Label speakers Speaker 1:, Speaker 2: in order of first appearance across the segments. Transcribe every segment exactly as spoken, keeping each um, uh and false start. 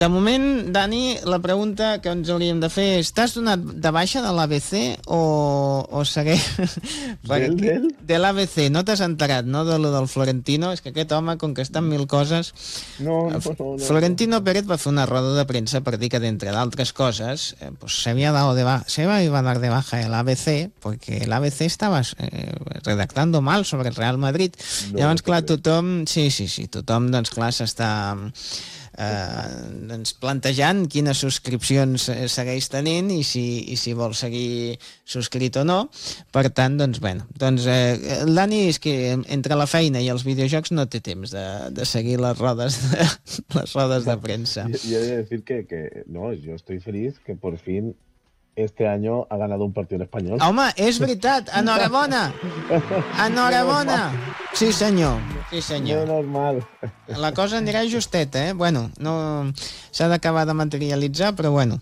Speaker 1: De moment, Dani, la pregunta que ens hauríem de fer és: t'has donat de baixa de l'A B C o, o segueix?
Speaker 2: Del, del?
Speaker 1: De l'A B C, no t'has enterat, no, de lo del Florentino? És que aquest home, com que està en mil coses...
Speaker 2: No, no, no. no
Speaker 1: Florentino
Speaker 2: no.
Speaker 1: Pérez va fer una roda de premsa per dir que, d'entre d'altres coses, eh, pues, se había dado de baja, se iba a dar de baja el A B C porque el A B C estava eh, redactando mal sobre el Real Madrid. No, Llavors, clar, tothom... Sí, sí, sí, tothom, doncs, clar, s'està... Eh, doncs plantejant quines subscripcions segueix tenint i si, i si vol seguir subscrit o no. Per tant, doncs, bueno, doncs, eh, el Dani és que entre la feina i els videojocs no té temps de, de seguir les rodes de, les rodes de premsa.
Speaker 2: Y, y he de decir que, que, no, yo estoy feliz que por fin este año ha ganado un partido en español.
Speaker 1: Home, és veritat, enhorabona! Enhorabona! Sí, senyor. Sí, senyor.
Speaker 2: No normal.
Speaker 1: La cosa anirà justeta, eh? Bueno, no s'ha d'acabar de materialitzar, però bueno.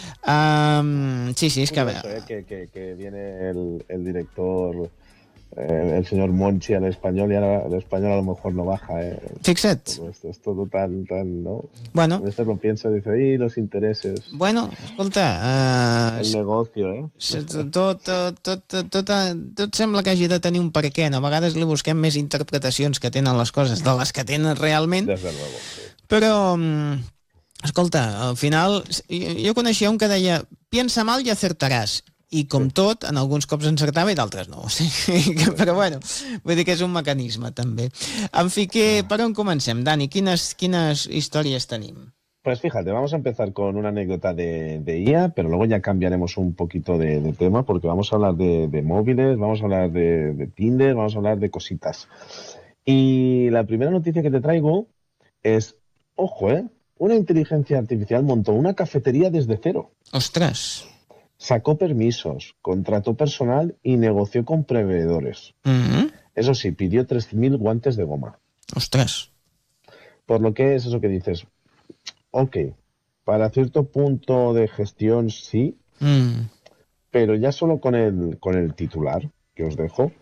Speaker 1: Um, sí, sí, és que...
Speaker 2: Sé que, que, que viene el, el director... Eh, el señor Monchi al español y ahora el español a lo mejor no baja. Eh.
Speaker 1: Fixa't.
Speaker 2: Esto es todo tan, tan, ¿no?
Speaker 1: Bueno.
Speaker 2: A veces lo piensa y dice, ¡y los intereses!
Speaker 1: Bueno, escolta... Uh,
Speaker 2: el negocio, eh?
Speaker 1: Tot, tot, tot, tot, tot, tot sembla que hagi de tenir un per què. A vegades li busquem més interpretacions que tenen les coses de les que tenen realment.
Speaker 2: Desde luego, sí.
Speaker 1: Però... Escolta, al final... Jo coneixia un que deia piensa mal i acertaràs. I com sí. tot, en alguns cops encertava i d'altres no. Sí. Però bueno, vull dir que és un mecanisme també. En fi, que, per on comencem, Dani? Quines, quines històries tenim?
Speaker 2: Pues fíjate, vamos a empezar con una anécdota de, de I A, pero luego ya cambiaremos un poquito de, de tema porque vamos a hablar de, de móviles, vamos a hablar de, de Tinder, vamos a hablar de cositas. Y la primera noticia que te traigo es, ojo, ¿eh? Una inteligencia artificial montó una cafetería desde cero.
Speaker 1: ¡Ostras!
Speaker 2: Sacó permisos, contrató personal y negoció con proveedores.
Speaker 1: Uh-huh.
Speaker 2: Eso sí, pidió tres mil guantes de goma.
Speaker 1: ¡Ostras!
Speaker 2: Por lo que es eso que dices, ok, para cierto punto de gestión sí,
Speaker 1: mm.
Speaker 2: pero ya solo con el, con el titular que os dejo,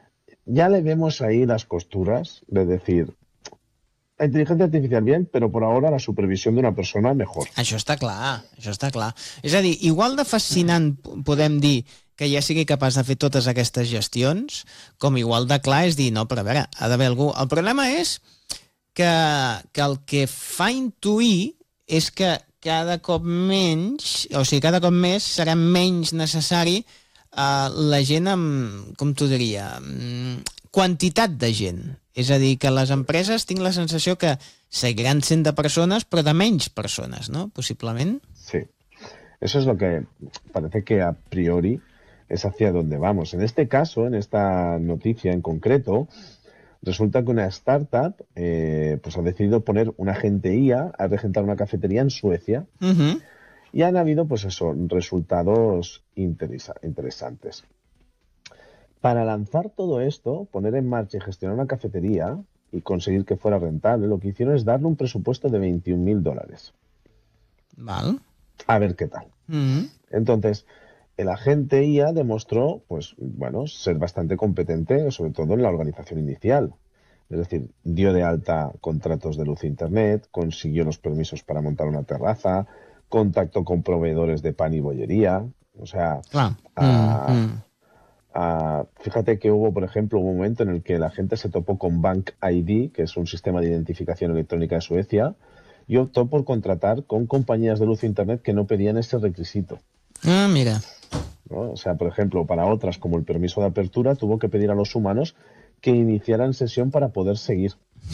Speaker 2: ya le vemos ahí las costuras de decir... La inteligencia artificial bien, però per ara la supervisió d'una persona mejor.
Speaker 1: Això està clar, això està clar. És a dir, igual de fascinant podem dir que ja sigui capaç de fer totes aquestes gestions, com igual de clar és dir, no, però a veure, ha d'haver algú... El problema és que, que el que fa intuir és que cada cop menys, o sigui, cada cop més serà menys necessari uh, la gent amb, com t'ho diria, quantitat de gent. És a dir, que les empreses tinc la sensació que seguiran sent de persones, però de menys persones, ¿no? Possiblement.
Speaker 2: Sí. Eso es lo que parece que a priori es hacia donde vamos. En este caso, en esta noticia en concreto, resulta que una startup eh, pues ha decidido poner un agente I A a regentar una cafetería en Suecia.
Speaker 1: Uh-huh.
Speaker 2: Y han habido, pues eso, resultados interesa- interesantes. Para lanzar todo esto, poner en marcha y gestionar una cafetería y conseguir que fuera rentable, lo que hicieron es darle un presupuesto de veintiún mil dólares.
Speaker 1: Vale.
Speaker 2: A ver qué tal.
Speaker 1: Mm-hmm.
Speaker 2: Entonces, el agente I A demostró, pues, bueno, ser bastante competente, sobre todo en la organización inicial. Es decir, dio de alta contratos de luz e internet, consiguió los permisos para montar una terraza, contactó con proveedores de pan y bollería, o sea...
Speaker 1: Ah.
Speaker 2: A,
Speaker 1: Mm-hmm.
Speaker 2: Uh, fíjate que hubo, por ejemplo, un momento en el que la gente se topó con Bank I D, que es un sistema de identificación electrónica de Suecia, y optó por contratar con compañías de luz e internet que no pedían ese requisito.
Speaker 1: Ah, mira.
Speaker 2: ¿No? O sea, por ejemplo, para otras, como el permiso de apertura, tuvo que pedir a los humanos que iniciaran sesión para poder seguir.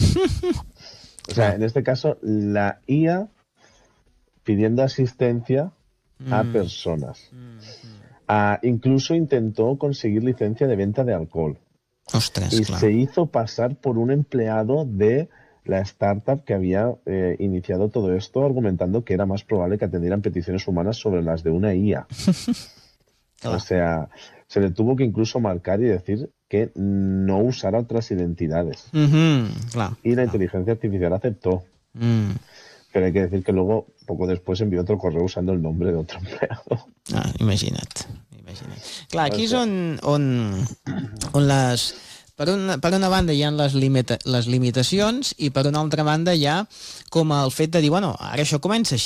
Speaker 2: O sea, en este caso, la I A pidiendo asistencia mm. a personas. Mm. Uh, incluso intentó conseguir licencia de venta de alcohol.
Speaker 1: Ostras,
Speaker 2: y
Speaker 1: claro.
Speaker 2: se hizo pasar por un empleado de la startup que había eh, iniciado todo esto, argumentando que era más probable que atendieran peticiones humanas sobre las de una I A. Claro. O sea, se le tuvo que incluso marcar y decir que no usara otras identidades.
Speaker 1: Mm-hmm, claro,
Speaker 2: y la
Speaker 1: claro. inteligencia
Speaker 2: artificial aceptó.
Speaker 1: Mm.
Speaker 2: Pero hay que decir que luego, poco después, envió otro correo usando el nombre de otro empleado.
Speaker 1: Ah, imagina't. imagina't. Clar, aquí és on, on, on les per una, per una banda hi ha les, limita, les limitacions i per una altra banda hi ha com el fet de dir, bueno, ara això comença així,